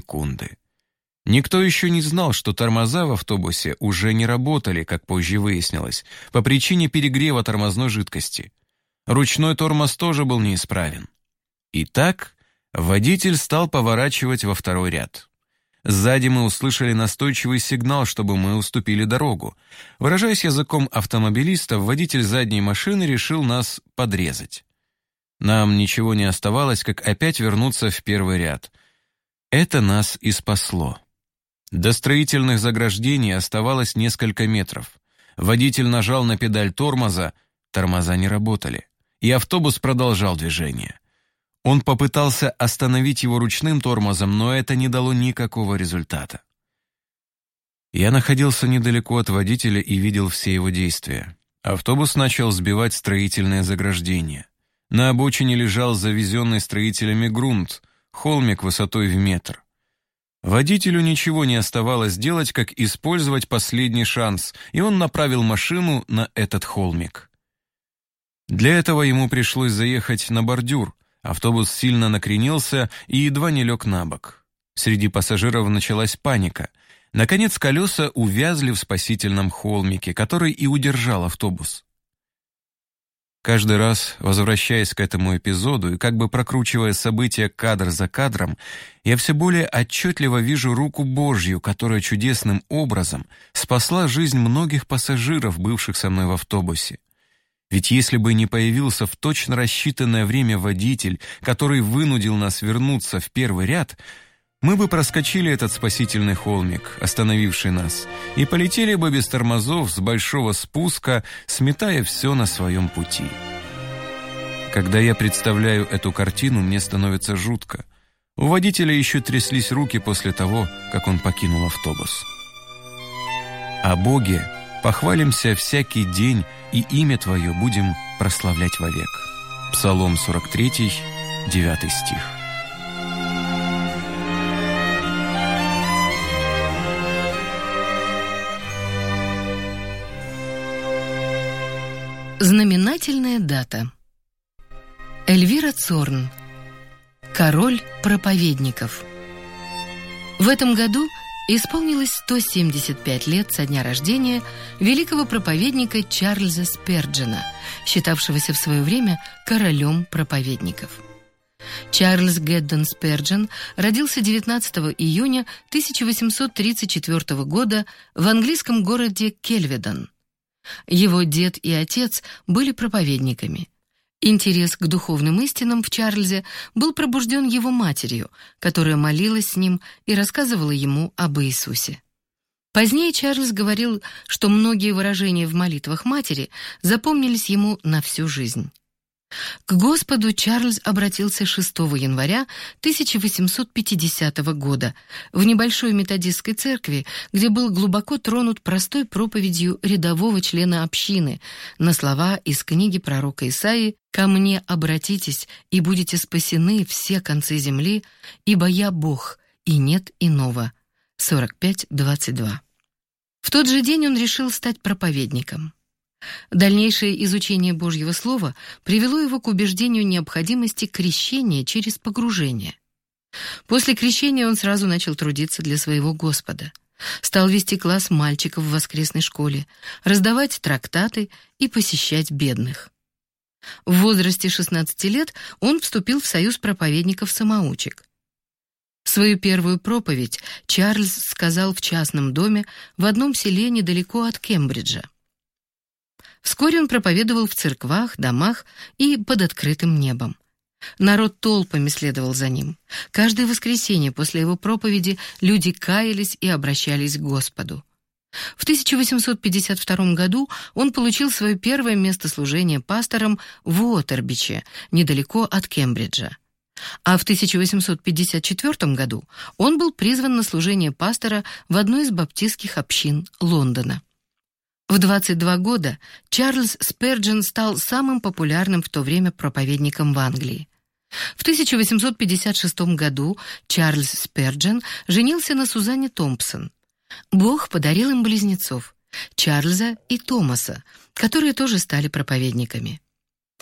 секунды. Никто еще не знал, что тормоза в автобусе уже не работали, как позже выяснилось, по причине перегрева тормозной жидкости. Ручной тормоз тоже был неисправен. Итак, водитель стал поворачивать во второй ряд. Сзади мы услышали настойчивый сигнал, чтобы мы уступили дорогу. Выражаясь языком автомобилистов, водитель задней машины решил нас подрезать. Нам ничего не оставалось, как опять вернуться в первый ряд. Это нас и спасло. До строительных заграждений оставалось несколько метров. Водитель нажал на педаль тормоза, тормоза не работали, и автобус продолжал движение. Он попытался остановить его ручным тормозом, но это не дало никакого результата. Я находился недалеко от водителя и видел все его действия. Автобус начал сбивать строительные заграждения. На обочине лежал завезенный строителями грунт, холмик высотой в метр. Водителю ничего не оставалось делать, как использовать последний шанс, и он направил машину на этот холмик. Для этого ему пришлось заехать на бордюр. Автобус сильно накренился и едва не лег на бок. Среди пассажиров началась паника. Наконец колеса увязли в спасительном холмике, который и удержал автобус. Каждый раз, возвращаясь к этому эпизоду и как бы прокручивая события кадр за кадром, я все более отчетливо вижу руку Божью, которая чудесным образом спасла жизнь многих пассажиров, бывших со мной в автобусе. Ведь если бы не появился в точно рассчитанное время водитель, который вынудил нас вернуться в первый ряд, мы бы проскочили этот спасительный холмик, остановивший нас, и полетели бы без тормозов с большого спуска, сметая все на своем пути. Когда я представляю эту картину, мне становится жутко. У водителя еще тряслись руки после того, как он покинул автобус. О Боге похвалимся всякий день, и имя Твое будем прославлять вовек. Псалом 43, 9 стих. Знаменательная дата. Эльвира Цорн. Король проповедников. В этом году исполнилось 175 лет со дня рождения великого проповедника Чарльза Сперджена, считавшегося в свое время королем проповедников. Чарльз Гэддон Сперджен родился 19 июня 1834 года в английском городе Кельведон. Его дед и отец были проповедниками. Интерес к духовным истинам в Чарльзе был пробужден его матерью, которая молилась с ним и рассказывала ему об Иисусе. Позднее Чарльз говорил, что многие выражения в молитвах матери запомнились ему на всю жизнь. К Господу Чарльз обратился 6 января 1850 года в небольшой методистской церкви, где был глубоко тронут простой проповедью рядового члена общины на слова из книги пророка Исаии «Ко мне обратитесь, и будете спасены все концы земли, ибо я Бог, и нет иного». 45:22. В тот же день он решил стать проповедником. Дальнейшее изучение Божьего Слова привело его к убеждению необходимости крещения через погружение. После крещения он сразу начал трудиться для своего Господа. Стал вести класс мальчиков в воскресной школе, раздавать трактаты и посещать бедных. В возрасте 16 лет он вступил в союз проповедников-самоучек. Свою первую проповедь Чарльз сказал в частном доме в одном селе недалеко от Кембриджа. Вскоре он проповедовал в церквах, домах и под открытым небом. Народ толпами следовал за ним. Каждое воскресенье после его проповеди люди каялись и обращались к Господу. В 1852 году он получил свое первое место служения пастором в Уотербиче, недалеко от Кембриджа. А в 1854 году он был призван на служение пастора в одной из баптистских общин Лондона. В 22 года Чарльз Сперджен стал самым популярным в то время проповедником в Англии. В 1856 году Чарльз Сперджен женился на Сузанне Томпсон. Бог подарил им близнецов, Чарльза и Томаса, которые тоже стали проповедниками.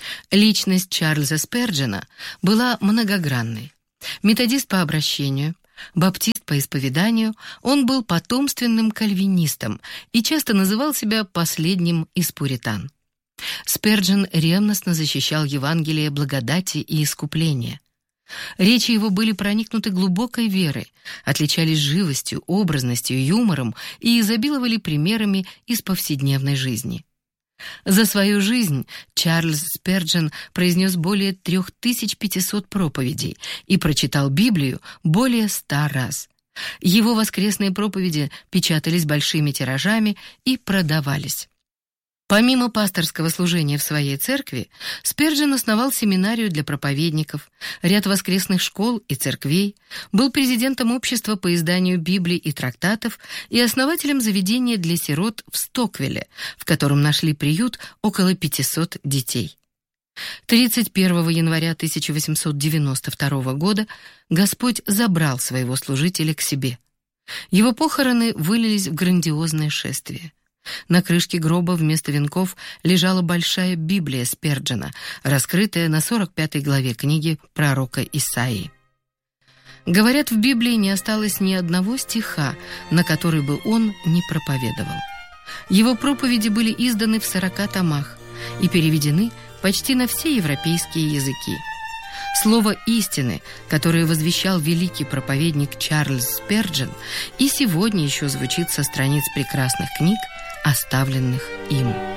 Личность Чарльза Сперджена была многогранной. Методист по обращению, Баптист по исповеданию, он был потомственным кальвинистом и часто называл себя последним из пуритан. Спurgeon ревностно защищал Евангелие благодати и искупления. Речи его были проникнуты глубокой верой, отличались живостью, образностью, юмором и изобиловали примерами из повседневной жизни. За свою жизнь Чарльз Спurgeon произнес более 3500 проповедей и прочитал Библию более 100 раз. Его воскресные проповеди печатались большими тиражами и продавались. Помимо пасторского служения в своей церкви, Спurgeon основал семинарию для проповедников, ряд воскресных школ и церквей, был президентом общества по изданию Библий и трактатов и основателем заведения для сирот в Стоквилле, в котором нашли приют около 500 детей. 31 января 1892 года Господь забрал своего служителя к себе. Его похороны вылились в грандиозное шествие. На крышке гроба вместо венков лежала большая Библия Спurgeon, раскрытая на 45 главе книги пророка Исаии. Говорят, в Библии не осталось ни одного стиха, на который бы он не проповедовал. Его проповеди были изданы в 40 томах и переведены почти на все европейские языки. Слово истины, которое возвещал великий проповедник Чарльз Спurgeon, и сегодня еще звучит со страниц прекрасных книг, оставленных им.